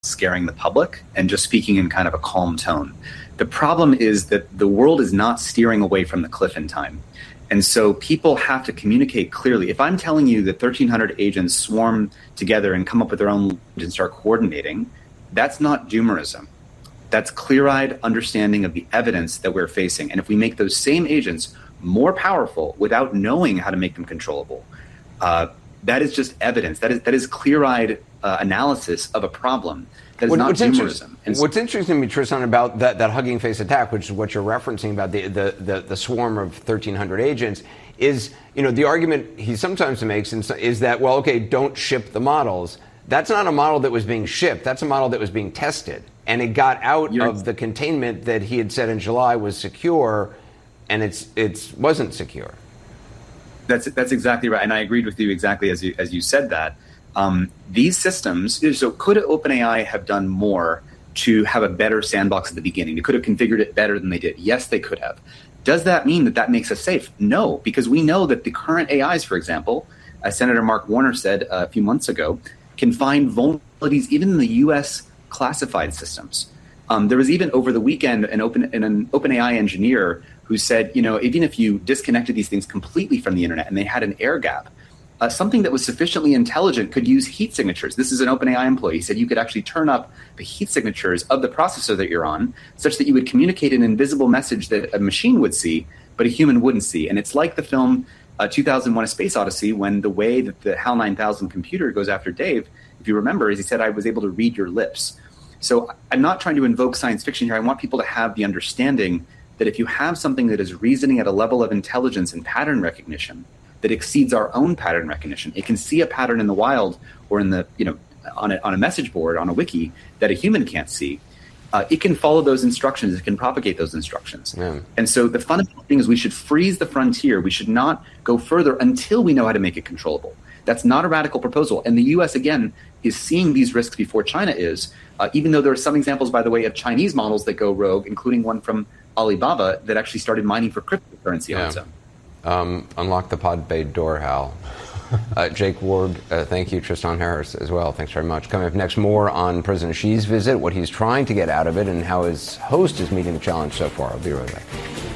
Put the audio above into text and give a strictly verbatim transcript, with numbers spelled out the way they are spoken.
scaring the public and just speaking in kind of a calm tone. The problem is that the world is not steering away from the cliff in time. And so people have to communicate clearly. If I'm telling you that thirteen hundred agents swarm together and come up with their own and start coordinating, that's not doomerism. That's clear-eyed understanding of the evidence that we're facing. And if we make those same agents more powerful without knowing how to make them controllable, uh, that is just evidence. That is that is clear-eyed uh, analysis of a problem. That is what, not what's doomerism. Inter- what's interesting to me, Tristan, about that, that Hugging Face attack, which is what you're referencing about the, the, the, the swarm of thirteen hundred agents, is, you know, the argument he sometimes makes is that, well, okay, don't ship the models. That's not a model that was being shipped. That's a model that was being tested. And it got out you're of the containment that he had said in July was secure, and it's it's wasn't secure. That's that's exactly right, and I agreed with you exactly as you as you said that. Um, these systems, so could OpenAI have done more to have a better sandbox at the beginning? They could have configured it better than they did. Yes, they could have. Does that mean that that makes us safe? No, because we know that the current A Is, for example, as Senator Mark Warner said a few months ago, can find vulnerabilities even in the U S classified systems. Um, there was even over the weekend an open an OpenAI engineer who said, you know, even if you disconnected these things completely from the internet and they had an air gap, uh, something that was sufficiently intelligent could use heat signatures. This is an OpenAI employee. He said you could actually turn up the heat signatures of the processor that you're on such that you would communicate an invisible message that a machine would see, but a human wouldn't see. And it's like the film uh, two thousand one: A Space Odyssey, when the way that the HAL nine thousand computer goes after Dave, if you remember, is he said, I was able to read your lips. So I'm not trying to invoke science fiction here. I want people to have the understanding that if you have something that is reasoning at a level of intelligence and pattern recognition that exceeds our own pattern recognition, it can see a pattern in the wild or in the, you know, on a, on a message board, on a wiki that a human can't see. Uh, it can follow those instructions. It can propagate those instructions. Yeah. And so the fundamental thing is we should freeze the frontier. We should not go further until we know how to make it controllable. That's not a radical proposal. And the U S, again, is seeing these risks before China is, uh, even though there are some examples, by the way, of Chinese models that go rogue, including one from Alibaba that actually started mining for cryptocurrency yeah. on its own. Um, unlock the pod bay door, Hal. Uh, Jake Ward, uh, thank you. Tristan Harris as well. Thanks very much. Coming up next, more on President Xi's visit, what he's trying to get out of it, and how his host is meeting the challenge so far. I'll be right back.